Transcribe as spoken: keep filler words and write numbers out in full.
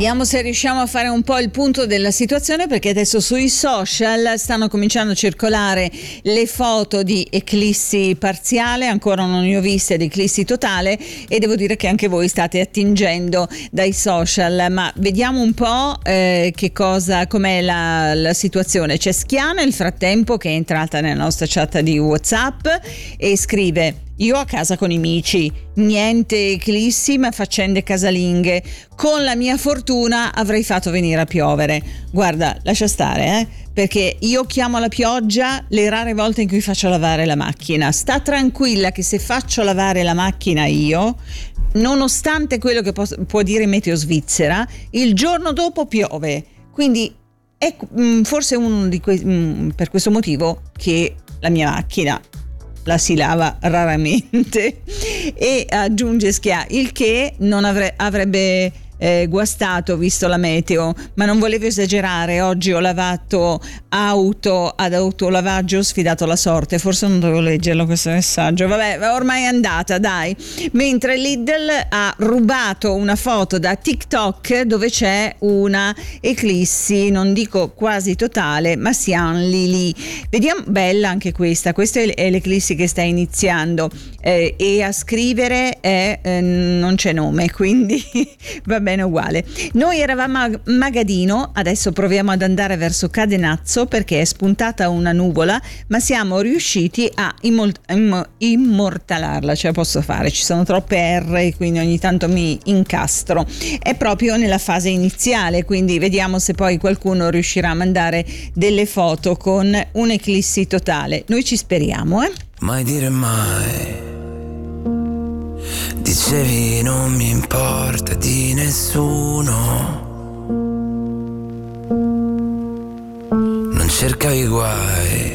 Vediamo se riusciamo a fare un po' il punto della situazione, perché adesso sui social stanno cominciando a circolare le foto di eclissi parziale, ancora non ne ho viste di eclissi totale, e devo dire che anche voi state attingendo dai social, ma vediamo un po' eh, che cosa, com'è la, la situazione. C'è Schiana nel frattempo che è entrata nella nostra chat di WhatsApp e scrive: io a casa con i mici, niente eclissi ma faccende casalinghe, con la mia fortuna avrei fatto venire a piovere. Guarda, lascia stare, eh, perché io chiamo la pioggia le rare volte in cui faccio lavare la macchina. Sta tranquilla che se faccio lavare la macchina io, nonostante quello che può, può dire Meteo Svizzera, il giorno dopo piove. Quindi è mh, forse uno di que- mh, per questo motivo che la mia macchina la si lava raramente. E aggiunge Schia, il che non avre- avrebbe eh, guastato visto la meteo, ma non volevo esagerare, oggi ho lavato auto ad autolavaggio, ho sfidato la sorte. Forse non dovevo leggerlo questo messaggio, vabbè, ormai è andata, dai. Mentre Lidl ha rubato una foto da TikTok dove c'è una eclissi, non dico quasi totale, ma siamo lì lì. Vediamo, bella anche questa, questa è l'eclissi che sta iniziando, eh, e a scrivere è, eh, non c'è nome, quindi va bene uguale. Noi eravamo a Magadino, adesso proviamo ad andare verso Cadenazzo perché è spuntata una nuvola, ma siamo riusciti a immol- imm- immortalarla, ce la posso fare, ci sono troppe R quindi ogni tanto mi incastro. È proprio nella fase iniziale, quindi vediamo se poi qualcuno riuscirà a mandare delle foto con un'eclissi totale. Noi ci speriamo, eh? Mai dire mai, dicevi non mi importa di nessuno, non cercavi guai.